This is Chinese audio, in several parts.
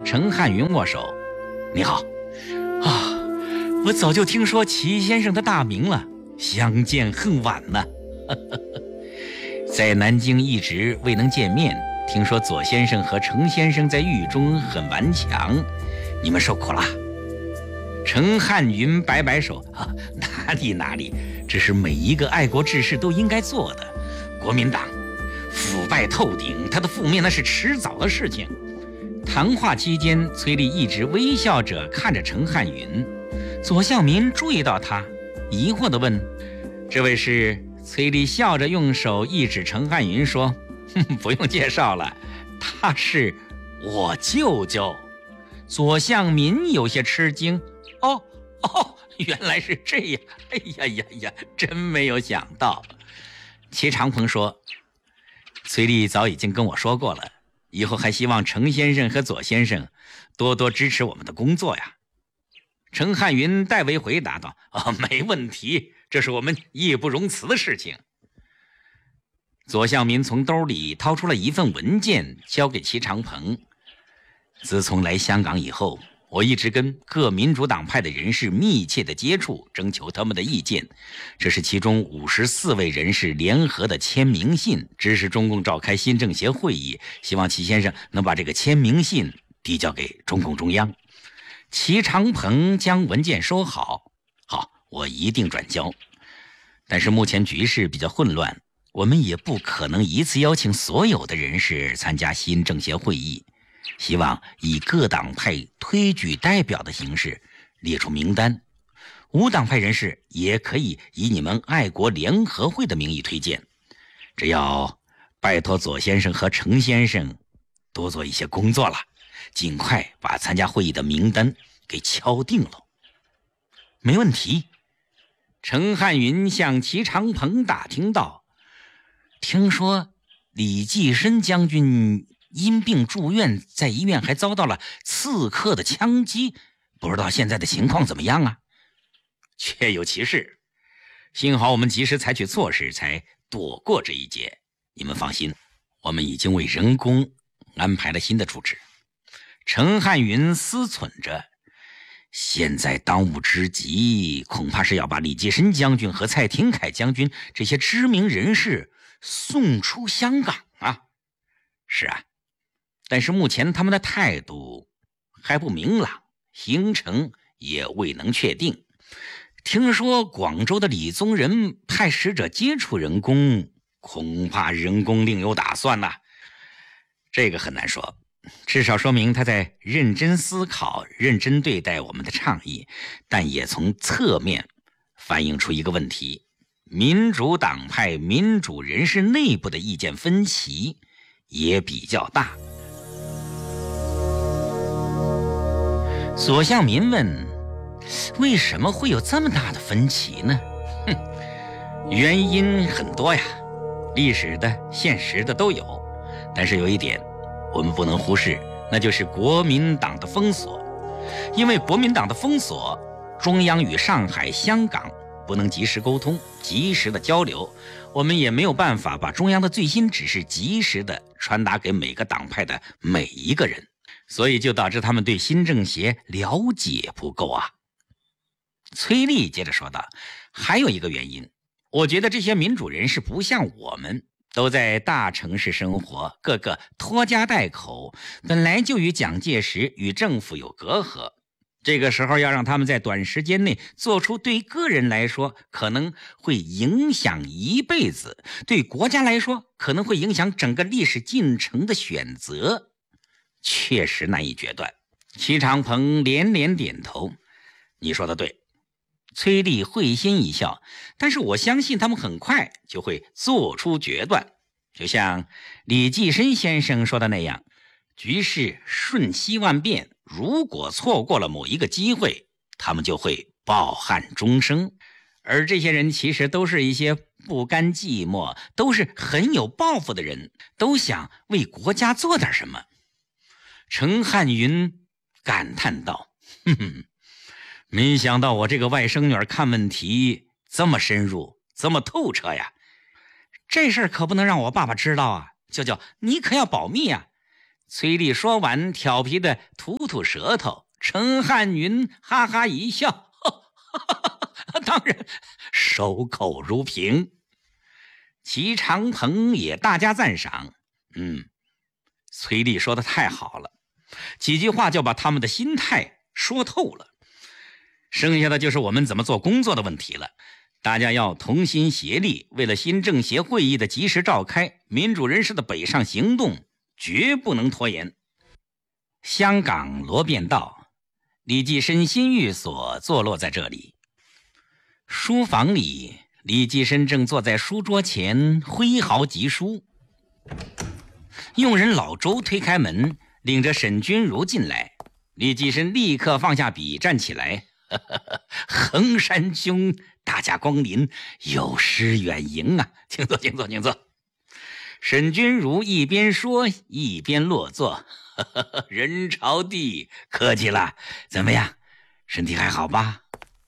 陈汉云握手。你好啊，我早就听说齐先生的大名了，相见恨晚呢。在南京一直未能见面，听说左先生和程先生在狱中很顽强，你们受苦了。程汉云摆摆手，哪里，这是每一个爱国志士都应该做的。国民党腐败透顶，它的覆灭那是迟早的事情。谈话期间，崔丽一直微笑着看着程汉云。左相民注意到他，疑惑地问：“这位是？”崔丽笑着用手一指程汉云说：“不用介绍了，他是我舅舅。”左相民有些吃惊：“哦，原来是这样！哎呀，真没有想到。”齐长鹏说：“崔丽早已经跟我说过了，以后还希望程先生和左先生多多支持我们的工作呀。”程汉云代为回答道：“没问题，这是我们义不容辞的事情。”左相民从兜里掏出了一份文件，交给齐长鹏。自从来香港以后，我一直跟各民主党派的人士密切的接触，征求他们的意见。这是其中54位人士联合的签名信，支持中共召开新政协会议，希望齐先生能把这个签名信递交给中共中央。齐长鹏将文件收好，我一定转交。但是目前局势比较混乱，我们也不可能一次邀请所有的人士参加新政协会议，希望以各党派推举代表的形式列出名单，无党派人士也可以以你们爱国联合会的名义推荐。这要拜托左先生和程先生多做一些工作了，尽快把参加会议的名单给敲定了。没问题。程汉云向齐长鹏打听道：“听说李济深将军因病住院，在医院还遭到了刺客的枪击，不知道现在的情况怎么样啊？”“确有其事，幸好我们及时采取措施，才躲过这一劫。你们放心，我们已经为人工安排了新的处置。”程汉云思忖着，现在当务之急恐怕是要把李济深将军和蔡廷锴将军这些知名人士送出香港啊。是啊，但是目前他们的态度还不明朗，行程也未能确定。听说广州的李宗仁派使者接触人工，恐怕人工另有打算呐。这个很难说，至少说明他在认真思考、认真对待我们的倡议，但也从侧面反映出一个问题：民主党派民主人士内部的意见分歧也比较大。左相民问：“为什么会有这么大的分歧呢？”原因很多呀，历史的、现实的都有。但是有一点我们不能忽视，那就是国民党的封锁。因为国民党的封锁，中央与上海、香港不能及时沟通、及时的交流，我们也没有办法把中央的最新指示及时的传达给每个党派的每一个人，所以就导致他们对新政协了解不够啊。崔丽接着说道：“还有一个原因，我觉得这些民主人士不像我们，都在大城市生活，个个拖家带口，本来就与蒋介石与政府有隔阂。这个时候要让他们在短时间内做出对个人来说可能会影响一辈子，对国家来说可能会影响整个历史进程的选择，确实难以决断。”齐长鹏连连点头：“你说的对。”崔丽会心一笑：“但是我相信他们很快就会做出决断，就像李济深先生说的那样，局势瞬息万变，如果错过了某一个机会，他们就会抱憾终生。而这些人其实都是一些不甘寂寞，都是很有抱负的人，都想为国家做点什么。”程汉云感叹道：“没想到我这个外甥女看问题这么深入，这么透彻呀！这事儿可不能让我爸爸知道啊，舅舅你可要保密啊！ 崔丽说完，调皮的吐吐舌头，陈汉云哈哈一笑，当然守口如瓶。齐长鹏也大加赞赏，崔丽说的太好了，几句话就把他们的心态说透了。剩下的就是我们怎么做工作的问题了。大家要同心协力，为了新政协会议的及时召开，民主人士的北上行动绝不能拖延。香港罗便道，李济深新寓所坐落在这里。书房里，李济深正坐在书桌前挥毫疾书。佣人老周推开门，领着沈君如进来。李济深立刻放下笔，站起来，衡山兄大驾光临，有失远迎啊，请坐请坐请坐。沈君如一边说一边落座，人潮弟客气了，怎么样，身体还好吧？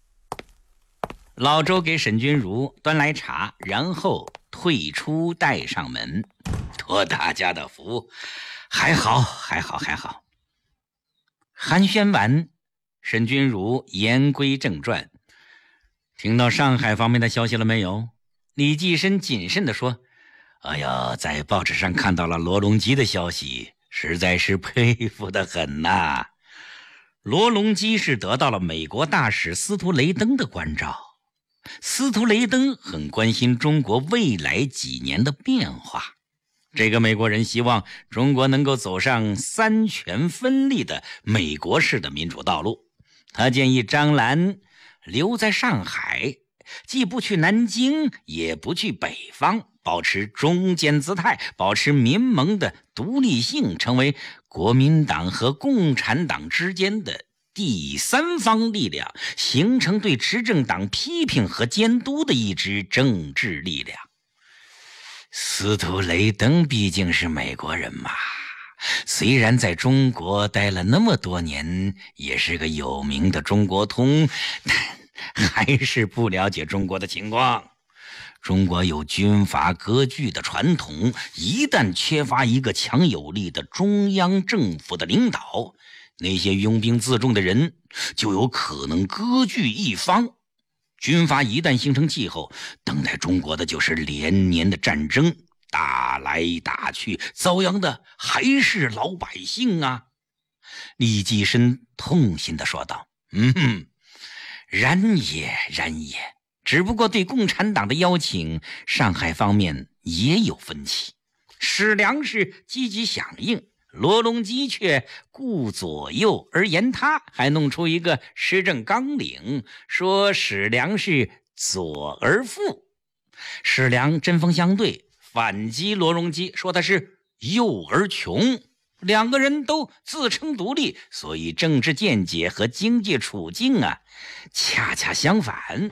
老周给沈君如端来茶，然后退出带上门，托大家的福，还好还好还好。寒暄完，沈君如言归正传，听到上海方面的消息了没有？李济深谨慎地说，哎呀，在报纸上看到了罗隆基的消息，实在是佩服得很呐。罗隆基是得到了美国大使司徒雷登的关照，司徒雷登很关心中国未来几年的变化。这个美国人希望中国能够走上三权分立的美国式的民主道路。他建议张澜留在上海，既不去南京，也不去北方，保持中间姿态，保持民盟的独立性，成为国民党和共产党之间的第三方力量，形成对执政党批评和监督的一支政治力量。司徒雷登毕竟是美国人嘛，虽然在中国待了那么多年，也是个有名的中国通，但还是不了解中国的情况。中国有军阀割据的传统，一旦缺乏一个强有力的中央政府的领导，那些拥兵自重的人就有可能割据一方。军阀一旦形成气候，等待中国的就是连年的战争，打来打去，遭殃的还是老百姓啊。李济深痛心地说道，然也然也，只不过对共产党的邀请，上海方面也有分歧。史良是积极响应，罗隆基却顾左右而言他，还弄出一个施政纲领，说史良是左而富。史良针锋相对，反击罗隆基，说他是右而穷。两个人都自称独立，所以政治见解和经济处境恰恰相反。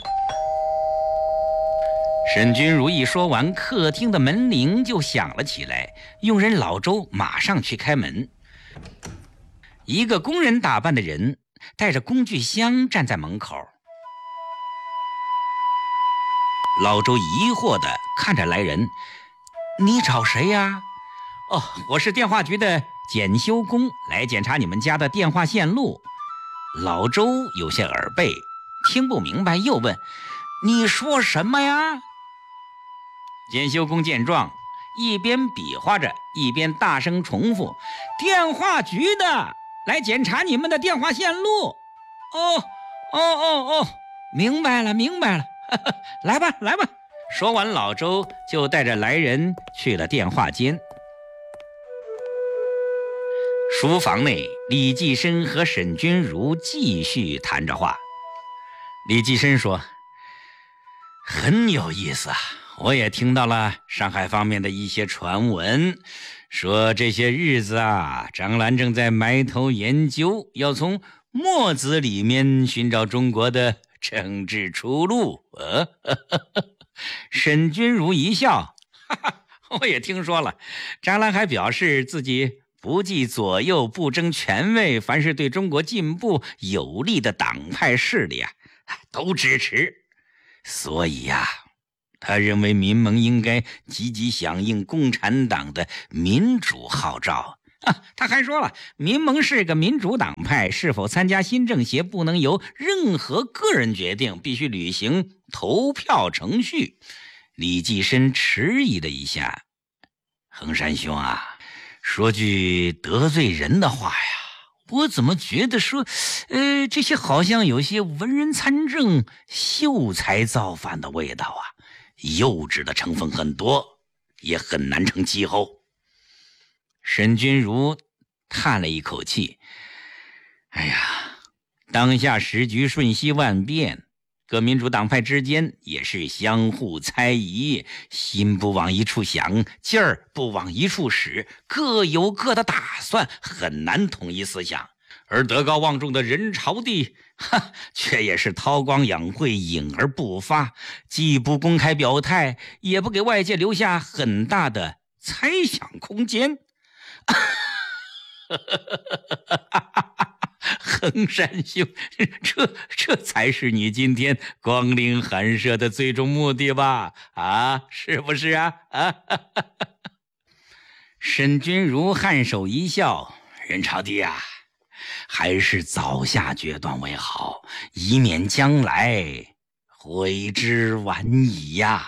沈君如一说完，客厅的门铃就响了起来，佣人老周马上去开门。一个工人打扮的人带着工具箱站在门口。老周疑惑地看着来人，你找谁呀？哦，我是电话局的检修工，来检查你们家的电话线路。老周有些耳背，听不明白，又问，你说什么呀？检修工见状，一边比划着，一边大声重复，电话局的，来检查你们的电话线路。明白了明白了，来吧来吧。说完，老周就带着来人去了电话间。书房内，李济深和沈君如继续谈着话。李济深说，很有意思啊，我也听到了上海方面的一些传闻，说这些日子张澜正在埋头研究，要从墨子里面寻找中国的政治出路。沈君如一笑，我也听说了。张澜还表示自己不计左右，不争权位，凡是对中国进步有利的党派势力都支持。所以他认为民盟应该积极响应共产党的民主号召， 他还说了，民盟是个民主党派，是否参加新政协不能由任何个人决定，必须履行投票程序。李济深迟疑了一下，衡山兄啊，说句得罪人的话呀，我怎么觉得说，这些好像有些文人参政、秀才造反的味道啊，幼稚的成分很多，也很难成气候。沈钧儒叹了一口气，哎呀，当下时局瞬息万变，各民主党派之间也是相互猜疑，心不往一处想，劲儿不往一处使，各有各的打算，很难统一思想。而德高望重的任朝帝却也是韬光养晦，隐而不发，既不公开表态，也不给外界留下很大的猜想空间。衡山兄，这才是你今天光临寒舍的最终目的吧？是不是啊？沈钧儒颔首一笑，任朝帝啊，还是早下决断为好，以免将来悔之晚矣呀！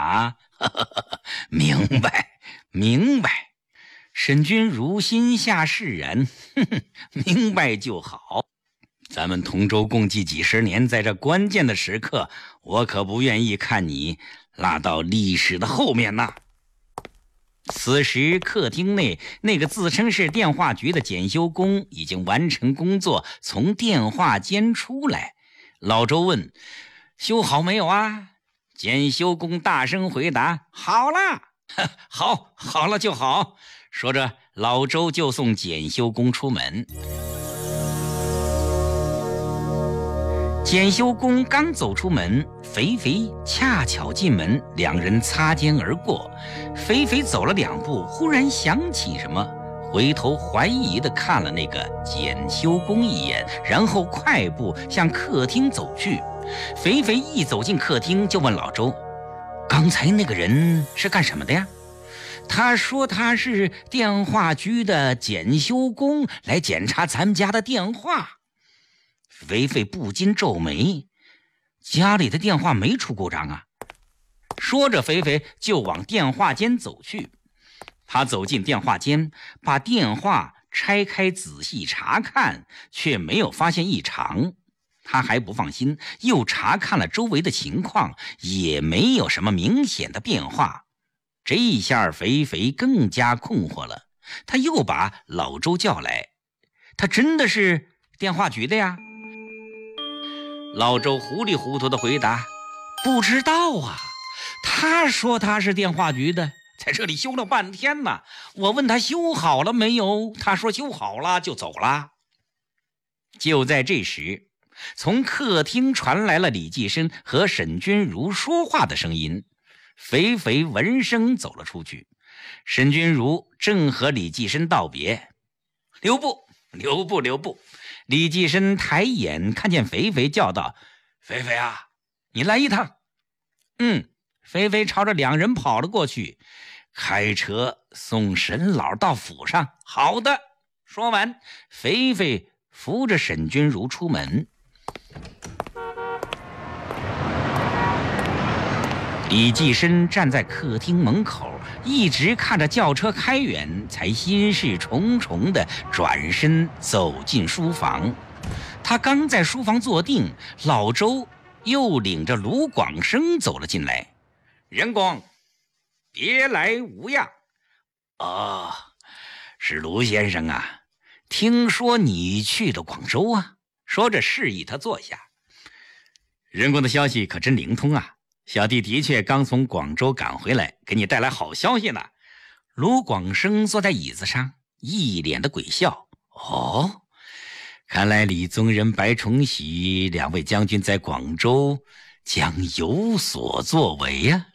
明白。沈钧儒心下释然，明白就好。咱们同舟共济几十年，在这关键的时刻，我可不愿意看你落到历史的后面呐。此时客厅内那个自称是电话局的检修工已经完成工作，从电话间出来。老周问：修好没有啊？检修工大声回答：好了。好了就好。说着，老周就送检修工出门。检修工刚走出门，肥肥恰巧进门，两人擦肩而过。肥肥走了2步，忽然想起什么，回头怀疑地看了那个检修工一眼，然后快步向客厅走去。肥肥一走进客厅，就问老周：刚才那个人是干什么的呀？他说他是电话局的检修工，来检查咱们家的电话。肥肥不禁皱眉，家里的电话没出故障啊。说着，肥肥就往电话间走去。他走进电话间，把电话拆开仔细查看，却没有发现异常。他还不放心，又查看了周围的情况，也没有什么明显的变化。这一下肥肥更加困惑了，他又把老周叫来：他真的是电话局的呀？老周糊里糊涂的回答：不知道啊，他说他是电话局的，在这里修了半天呢。我问他修好了没有，他说修好了就走了。就在这时，从客厅传来了李济深和沈钧儒说话的声音。肥肥闻声走了出去，沈钧儒正和李济深道别。留步！李济深抬眼看见肥肥，叫道：肥肥啊，你来一趟。肥肥朝着两人跑了过去，开车送沈老到府上。好的。说完，肥肥扶着沈钧儒出门。李济深站在客厅门口，一直看着轿车开远，才心事重重地转身走进书房。他刚在书房坐定，老周又领着卢广生走了进来。任公，别来无恙。是卢先生啊，听说你去了广州啊？说着示意他坐下。任公的消息可真灵通啊，小弟的确刚从广州赶回来，给你带来好消息呢。卢广生坐在椅子上，一脸的鬼笑。看来李宗仁、白崇禧两位将军在广州将有所作为呀。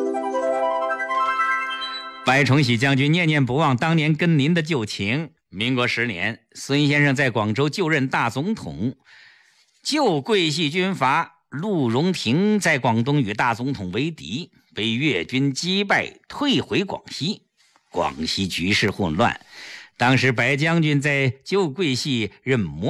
白崇禧将军念念不忘当年跟您的旧情。民国10年，孙先生在广州就任大总统，旧桂系军阀陆荣廷在广东与大总统为敌，被粤军击败，退回广西。广西局势混乱， 当时白将军在旧贵系任模